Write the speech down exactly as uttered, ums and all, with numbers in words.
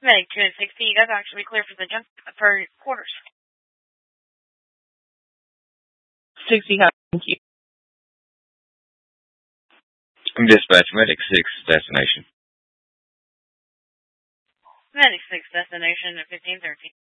Medic two and sixty, you guys are actually clear for the jump for quarters. sixty, thank you. Dispatch, Medic six, destination. Medic six, destination at fifteen thirty.